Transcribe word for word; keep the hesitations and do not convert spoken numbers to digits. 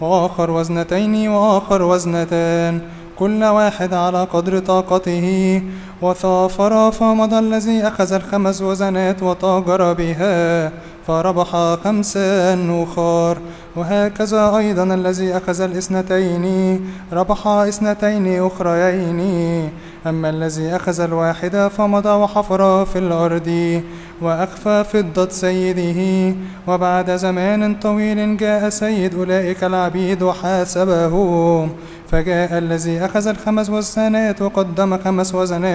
وآخر وزنتين وآخر وزنتان، كل واحد على قدر طاقته. وثافر فمضى الذي أخذ الخمس وزنات وتاجر بها فربح خمسا نخار. وهكذا أيضا الذي أخذ الاثنتين ربح اثنتين أخريين. أما الذي أخذ الواحدة فمضى وحفر في الأرض وأخفى فضة سيده. وبعد زمان طويل جاء سيد أولئك العبيد وحاسبهم، فجاء الذي أخذ الخمس وزنات وقدم خمس وزنات